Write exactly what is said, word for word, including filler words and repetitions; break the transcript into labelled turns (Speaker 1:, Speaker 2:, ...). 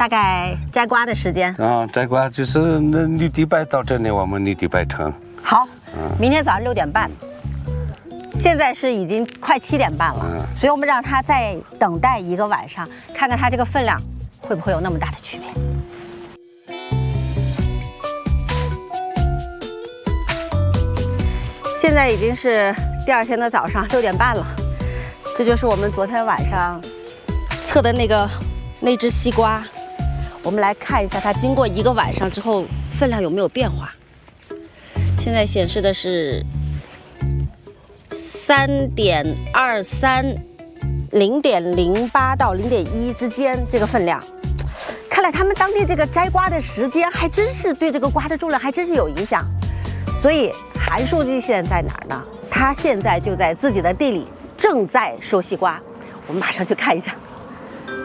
Speaker 1: 大概摘瓜的时间？
Speaker 2: 啊，摘瓜就是那六点半到这里，我们六点半成。
Speaker 1: 好，嗯、明天早上六点半。现在是已经快七点半了，嗯、所以我们让它再等待一个晚上，看看它这个分量会不会有那么大的区别。现在已经是第二天的早上六点半了，这就是我们昨天晚上测的那个那只西瓜。我们来看一下它经过一个晚上之后分量有没有变化。现在显示的是三点二三，零点零八到零点一之间这个分量。看来他们当地这个摘瓜的时间还真是对这个瓜的重量还真是有影响。所以韩书记现在在哪儿呢？他现在就在自己的地里正在收西瓜，我们马上去看一下。